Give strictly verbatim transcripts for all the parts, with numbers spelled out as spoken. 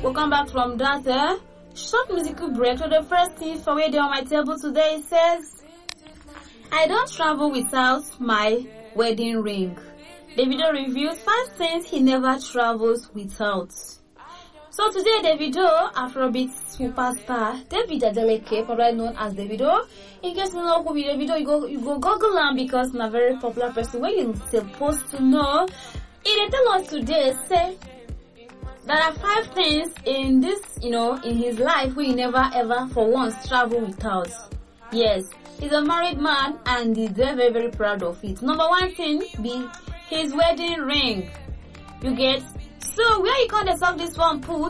we'll come back from that uh, short musical break. So the first thing for where they on my table today says, I don't travel without my wedding ring. Davido reveals five things he never travels without. So today, Davido, Afrobeat superstar David Adeleke, probably known as Davido. In case you know who be Davido, you go you go Google him because he's a very popular person. When you're supposed to know, he tell us today say there are five things in this, you know, in his life we never ever for once travel without. Yes, he's a married man and he's very very very proud of it. Number one thing be his wedding ring. You get. So where you can't solve this one put?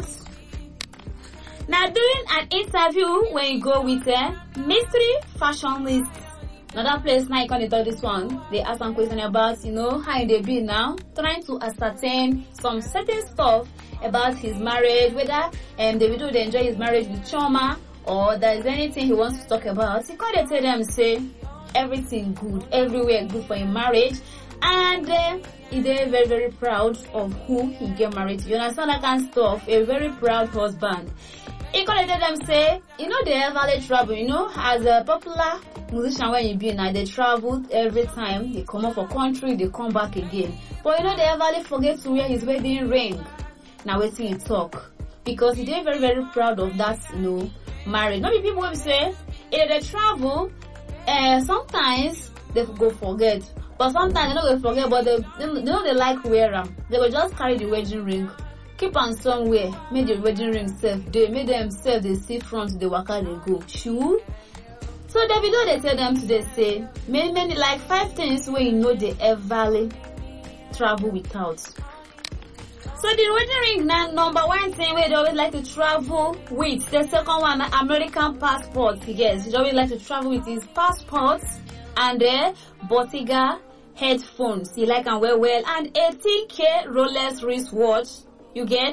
Now during an interview when you go with a mystery fashion list. Another place now you can't tell this one. They ask some question about, you know, how they be now, trying to ascertain some certain stuff about his marriage, whether um Davido they enjoy his marriage with Chioma or there is anything he wants to talk about. He can't tell them say everything good, everywhere good for his marriage. And uh, he's very, very, very proud of who he get married to. You understand that kind of stuff? A very proud husband. He could let them say, you know, they ever travel. You know, as a popular musician, when you be now, they travel every time. They come up for country, they come back again. But you know, they ever forget to wear his wedding ring. Now, wait till you talk. Because he's very, very proud of that, you know, marriage. Not people will say, if they travel, uh, sometimes they go forget. But sometimes they don't go forget, but they, they, they know they like wear them. They will just carry the wedding ring, keep on somewhere, make the wedding ring safe. They make themselves they see front, they walk out, they go. Sure. So Davido they tell them today say many many like five things where you know they ever travel without. So the wedding ring now number one thing where they always like to travel with. The second one American passport. Yes, they always like to travel with his passport and the Bottega headphones. He like and wear well and eighteen K Rolex wristwatch. You get?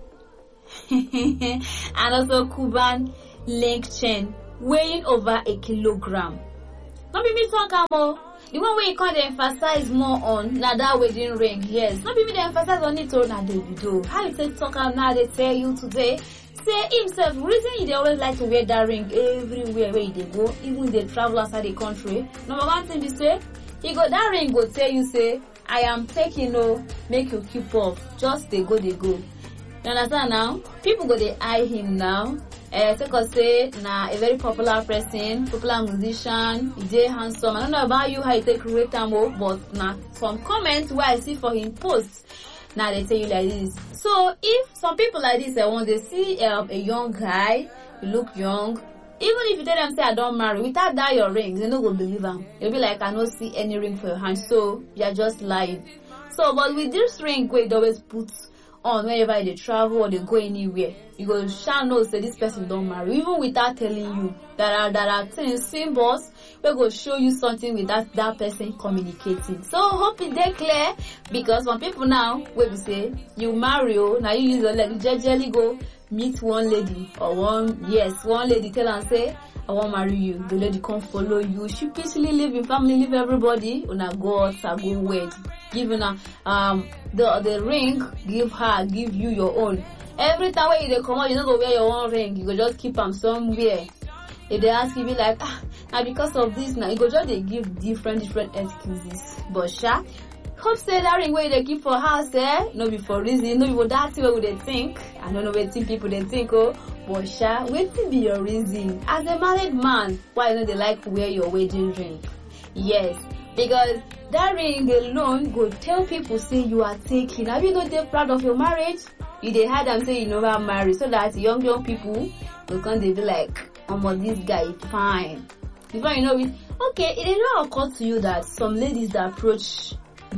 And also Cuban link chain weighing over a kilogram. Not be me talk about the one way you can't emphasize more on na that wedding ring. Yes, not be me they emphasize on it or na Davido. How you say talk out now they tell you today. Say himself reason he they always like to wear that ring everywhere where they go, even they travel outside the country. Number one thing they say, he got that ring go tell you say, I am taking no, make you keep off. Just they go, they go. You understand now? People go they eye him now. Uh, take us say, nah, a very popular person, popular musician, he dey handsome. I don't know about you how you take rate him, but nah, some comments where I see for him posts, now they tell you like this. So if some people like this, uh, when they see um, a young guy, you look young, even if you tell them say I don't marry, without that your ring, they no go believe them. They'll be like I don't see any ring for your hand, so you're just lying. So but with this ring, where they always put on whenever they travel or they go anywhere, you go shall know say this person don't marry, even without telling you. There are there are things, symbols we go show you something without that person communicating. So hope it dey clear because some people now when we say you marry, oh now you use your leg, jejely go meet one lady or one yes one lady tell and say I won't marry you. The lady come follow you. She peacefully live in family, leave everybody. Una go out, go wed. Give her um the the ring. Give her, give you your own. Every time when you come out, you don't go wear your own ring. You go just keep them somewhere. If they ask you, be like ah, now because of this, now you go just they give different different excuses. But sha, hope say that ring where they keep for house, eh? No be for reason, no be for that thing what they think. I don't know what people they think, oh. But sha, wetin be your reason? As a married man, why don't they like to wear your wedding ring? Yes, because that ring alone go tell people say you are taking. Have you not they proud of your marriage? You they had them say you never marry, so that young young people will come they be like, oh my this guy is fine. Before you know it, okay, it did not occur to you that some ladies that approach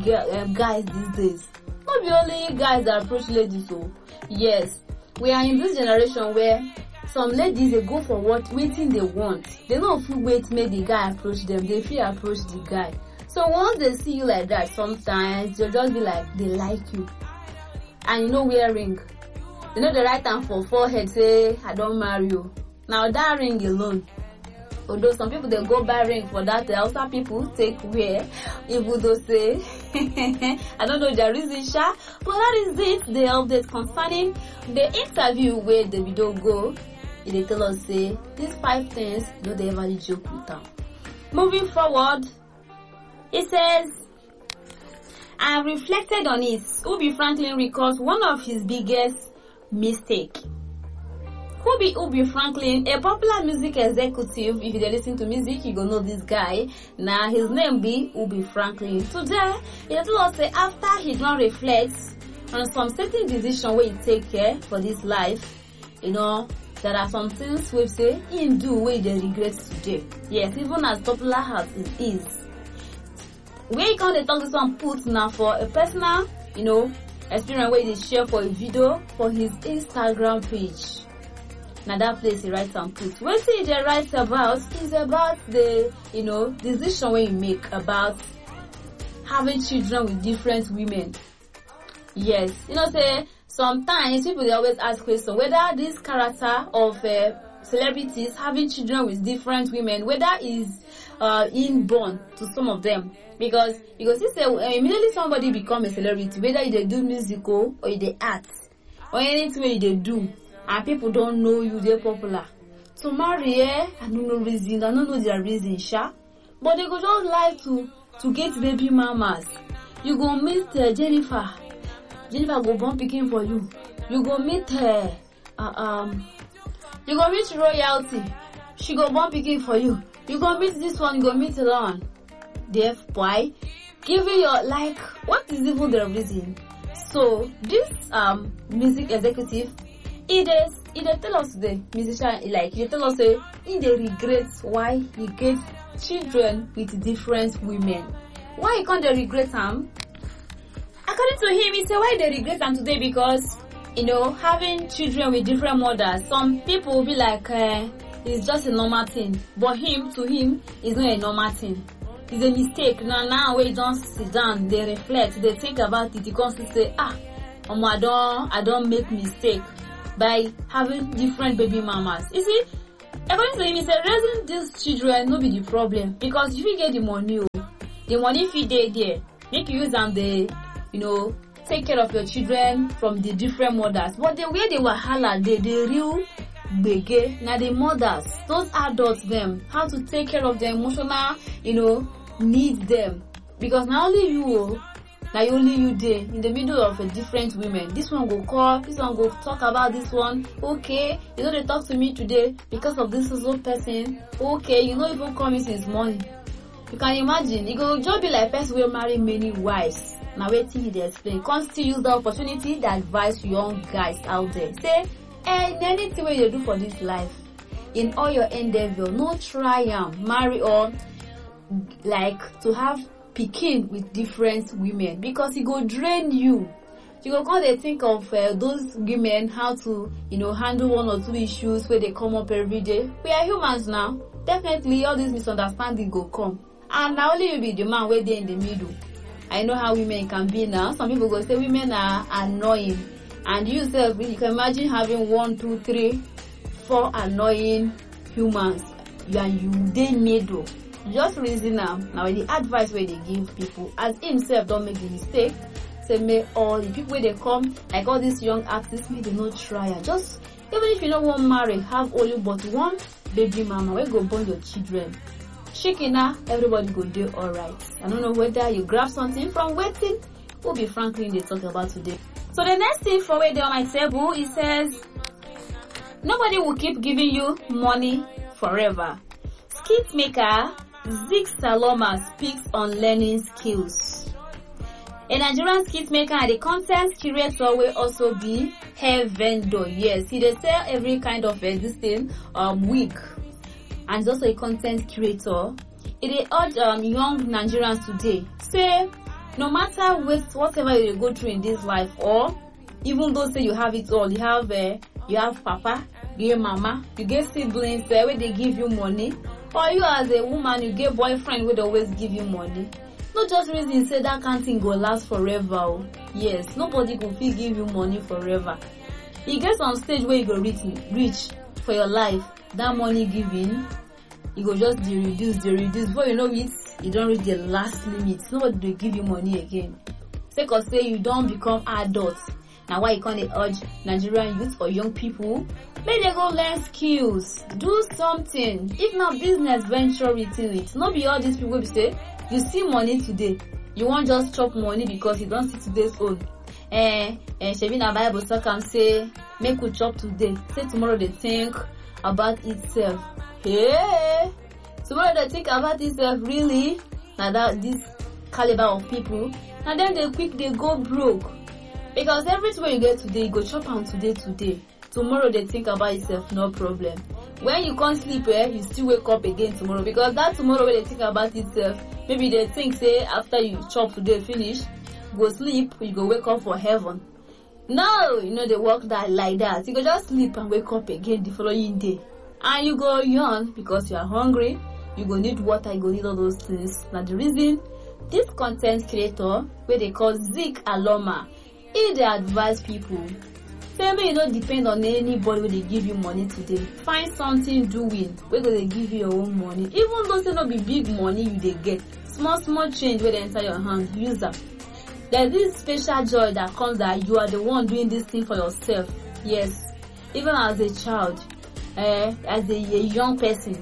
guys these days, not be only guys that approach ladies. So yes, we are in this generation where some ladies they go for what waiting they want. They don't feel wait make the guy approach them. They feel approach the guy. So once they see you like that, sometimes they'll just be like they like you, and you know wear ring. You know the right hand for forehead say I don't marry you. Now that ring alone, Although some people they go buy ring for that, the Hausa people take wear. Even though say, I don't know the reason, sha, but that is it. The update concerning the interview where Davido go. They tell us say these five things, no they ever joke with them. Moving forward, it says, I reflected on it. Ubi Franklin recalls one of his biggest mistakes. Who be Ubi Franklin? A popular music executive. If you listen to music, you go know this guy. Now his name be Ubi Franklin. Today, he told us say after he don't reflect on some certain decision where he take care for this life, you know, there are some things we say he do where they regret today. Yes, even as popular as it is. Where you can't talk this one put now for a personal, you know, experience where they share for a video for his Instagram page. Now that place he writes and put. What he writes about is about the, you know, decision where you make about having children with different women. Yes, you know, say sometimes people they always ask questions whether this character of uh, celebrities having children with different women, whether is uh, inborn to some of them. Because you go see say uh, immediately somebody become a celebrity, whether they do musical or they act or anything they do. And people don't know you, they're popular. To marry, eh, I don't know reason, I don't know their reason, sha. But they go just like to, to get baby mamas. You go meet uh, Jennifer. Jennifer go born picking for you. You go meet uh, uh, um, you go meet royalty. She go born picking for you. You go meet this one, you go meet the one. Deaf boy, giving your like, what is even the reason? So this um music executive, It is, it tell us the musician, like, he tell us say, he they regret why he gets children with different women. Why he can't they regret them? According to him, he say why they regret them today because, you know, having children with different mothers, some people will be like, uh, it's just a normal thing. But him, to him, it's not a normal thing. It's a mistake. Now, now, when you don't sit down, they reflect, they think about it, you can't say, ah, um, I don't, I don't make mistake by having different baby mamas. You see, according to him, he said raising these children no be the problem because if you get the money, the money if you dey there, make you use them the, you know, take care of your children from the different mothers. But the way they were wahala, they the real bege, now the mothers, those adults them, how to take care of their emotional, you know, needs them. Because not only you, now only you there in the middle of a different women. This one go call, this one go talk about this one. Okay, you know they talk to me today because of this other person. Okay, you know even come since morning. You can imagine, it go just be like person will marry many wives. Now waiting he they explain. Can't still use the opportunity to advise young guys out there. Say, eh, anything what you do for this life, in all your endeavor, no try am marry or like to have picking with different women because it go drain you. You go come they think of uh, those women how to, you know, handle one or two issues where they come up every day. We are humans now. Definitely all this misunderstanding go come. And now only you be the man where they in the middle. I know how women can be now. Some people go say women are annoying. And you yourself, you can imagine having one, two, three, four annoying humans. You and you they middle. Just reason now. Now the advice where they give people, as himself don't make the mistake. Say may all the people where they come, like all these young artists, may they not try. Just even if you don't want marry, have only but one baby mama. Where go born your children. Shikina, everybody go do alright. I don't know whether you grab something from waiting. Ubi Franklin they talk about today. So the next thing for where they on my table, it says nobody will keep giving you money forever. Skit maker Zig Saloma speaks on learning skills. A Nigerian skit maker and a content curator will also be hair vendor. Yes, he they sell every kind of uh, this thing, um, wig, and he's also a content curator. It is urge um, young Nigerians today say no matter what whatever you go through in this life, or even though say you have it all, you have uh, you have papa, you get mama, you get siblings uh, where they give you money. Or you as a woman, you get boyfriend would always give you money. Not just reason say that can't thing go last forever. Oh. Yes, nobody could feel give you money forever. You get some stage where you go reach, reach for your life. That money giving, you go just dey reduce dey reduce before you know it, you don reach the last limit. Nobody dey give you money again sake of say you don become adult. Na why you come dey urge Nigerian youth or young people make they go learn skills, do something. If na business venture into it. No be all these people wey be say you see money today, you wan just chop money because you don see today's own. Eh, eh, shebi na Bible talk am say make we chop today, say tomorrow dey think about itself. Hey, tomorrow they think about itself. Really? Now that this caliber of people, and then they quick they go broke because everything you get today, you go chop on today today. Tomorrow they think about itself, no problem. When you can't sleep, eh, you still wake up again tomorrow because that tomorrow when they think about itself, maybe they think say after you chop today finish, go sleep, you go wake up for heaven. No, you know they work that like that. You go just sleep and wake up again the following day. And you go yawn because you are hungry, you go need water, you go need all those things. Now the reason this content creator, where they call Zeke Aloma, he they advise people, say maybe you don't depend on anybody when they give you money today. Find something doing where they give you your own money. Even though say not be big money you they get, small small change where they enter your hand, use them. There's this special joy that comes that you are the one doing this thing for yourself. Yes, even as a child. Uh, as a, a young person,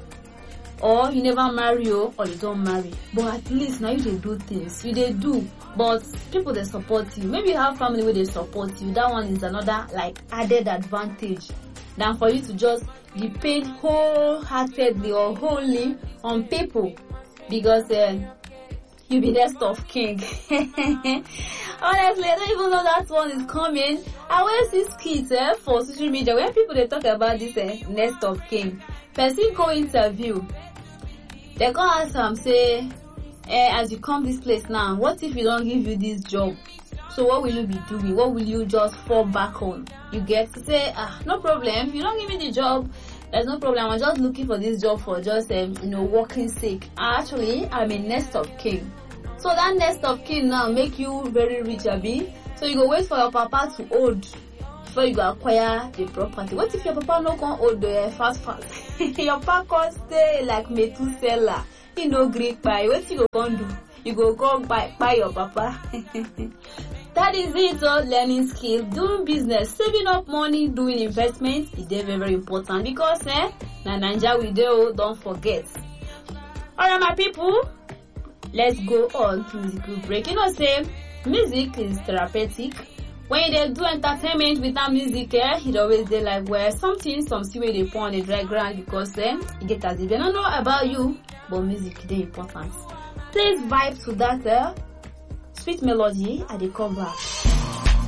or you never marry or you don't marry, but at least now you they do things, you they do, but people they support you. Maybe you have family where they support you. That one is another like added advantage than for you to just depend wholeheartedly or wholly on people because uh, you be next of king. Honestly, I don't even know that one is coming. I always see skits eh, for social media where people they talk about this eh, nest of king. Person go interview, they go ask them say, eh, as you come this place now, what if we don't give you this job? So what will you be doing? What will you just fall back on? You get to say, ah, no problem. If you don't give me the job, there's no problem. I'm just looking for this job for just um, you know, working sake. Actually, I'm a nest of king. So that nest of kin now make you very rich, abi. So you go wait for your papa to old before you go acquire the property. What if your papa no come old uh, fast fast? Your papa can stay like Methuselah. He no Greek buy. What you go come do? You go go buy buy your papa. That is it. So learning skill, doing business, saving up money, doing investments is very very important because eh, na Naija we do. Don't forget. Alright, my people. Let's go on to musical break. You know, say music is therapeutic. When they do entertainment without music, eh, it always they like where something, some see where they put on the dry ground because then eh, you get as if they don't know about you, but music is important. Please vibe to that eh, sweet melody and they come back.